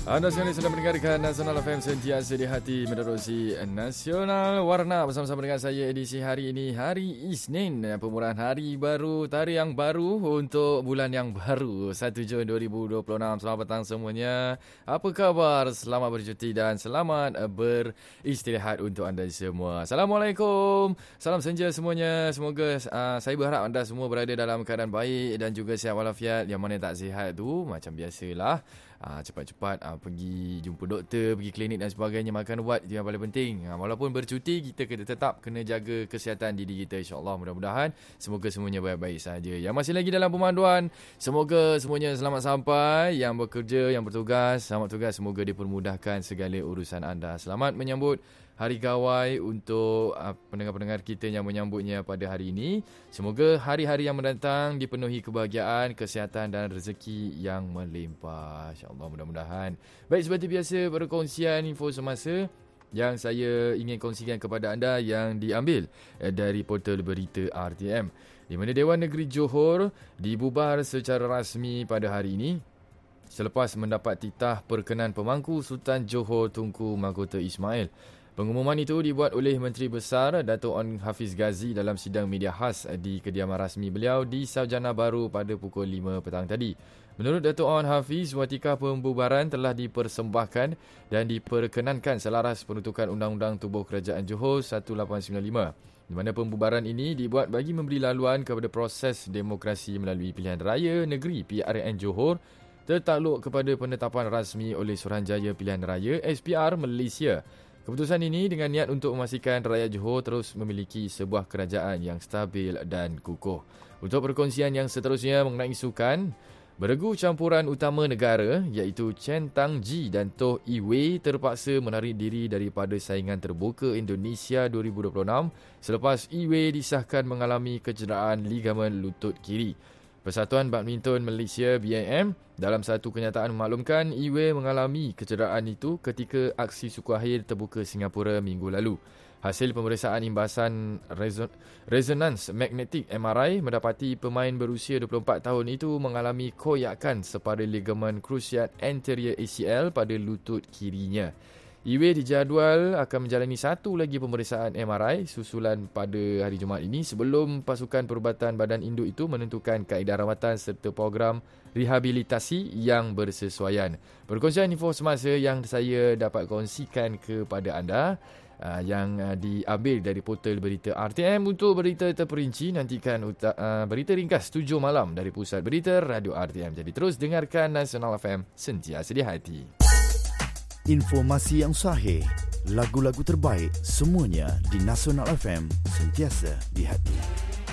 Anda sekarang sedang mendengarkan Nasional FM sentiasa di hati menerusi Nasional Warna bersama-sama dengan saya edisi hari ini, hari Isnin, pemurahan hari baru, tarikh yang baru untuk bulan yang baru 1 Jun 2026. Selamat petang semuanya. Apa khabar? Selamat bercuti dan selamat beristirahat untuk anda semua. Assalamualaikum. Salam senja semuanya. Semoga saya berharap anda semua berada dalam keadaan baik dan juga sihat walafiat. Yang mana tak sihat tu macam biasalah, cepat-cepat pergi jumpa doktor, pergi klinik dan sebagainya, makan ubat, itu yang paling penting. Walaupun bercuti, kita tetap kena jaga kesihatan diri kita, insyaAllah. Mudah-mudahan semoga semuanya baik-baik saja. Yang masih lagi dalam pemanduan, semoga semuanya selamat sampai. Yang bekerja, yang bertugas, selamat tugas, semoga dipermudahkan segala urusan anda. Selamat menyambut Hari Gawai untuk pendengar-pendengar kita yang menyambutnya pada hari ini. Semoga hari-hari yang mendatang dipenuhi kebahagiaan, kesihatan dan rezeki yang melimpah. InsyaAllah, mudah-mudahan. Baik, seperti biasa, perkongsian info semasa yang saya ingin kongsikan kepada anda yang diambil dari portal berita RTM. Di mana Dewan Negeri Johor dibubar secara rasmi pada hari ini selepas mendapat titah perkenan pemangku Sultan Johor Tunku Mahkota Ismail. Pengumuman itu dibuat oleh Menteri Besar Dato' On Hafiz Ghazi dalam sidang media khas di kediaman rasmi beliau di Sarjana Baru pada pukul 5 petang tadi. Menurut Dato' On Hafiz, watika pembubaran telah dipersembahkan dan diperkenankan selaras peruntukan Undang-Undang Tubuh Kerajaan Johor 1895. Di mana pembubaran ini dibuat bagi memberi laluan kepada proses demokrasi melalui pilihan raya negeri PRN Johor tertakluk kepada penetapan rasmi oleh Suruhanjaya Pilihan Raya SPR Malaysia. Keputusan ini dengan niat untuk memastikan rakyat Johor terus memiliki sebuah kerajaan yang stabil dan kukuh. Untuk perkongsian yang seterusnya mengenai sukan, beregu campuran utama negara iaitu Chen Tang Ji dan Toh Yi Wei terpaksa menarik diri daripada saingan terbuka Indonesia 2026 selepas Yi Wei disahkan mengalami kecederaan ligamen lutut kiri. Persatuan Badminton Malaysia BIM dalam satu kenyataan memaklumkan Yi Wei mengalami kecederaan itu ketika aksi suku akhir terbuka Singapura minggu lalu. Hasil pemeriksaan imbasan resonans magnetik MRI mendapati pemain berusia 24 tahun itu mengalami koyakan sepada ligamen cruciate anterior ACL pada lutut kirinya. Yi Wei dijadual akan menjalani satu lagi pemeriksaan MRI susulan pada hari Jumaat ini sebelum pasukan perubatan badan induk itu menentukan kaedah rawatan serta program rehabilitasi yang bersesuaian. Perkongsian info semasa yang saya dapat kongsikan kepada anda yang diambil dari portal berita RTM. Untuk berita terperinci, nantikan berita ringkas 7 malam dari Pusat Berita Radio RTM. Jadi terus dengarkan Nasional FM sentiasa di hati. Informasi yang sahih, lagu-lagu terbaik, semuanya di Nasional FM, sentiasa di hati.